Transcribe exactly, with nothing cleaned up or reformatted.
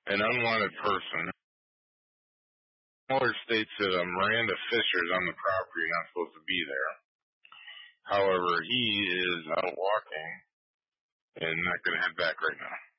an unwanted person. Mueller states that uh, Miranda Fisher is on the property, not supposed to be there. However, he is out walking and not going to head back right now.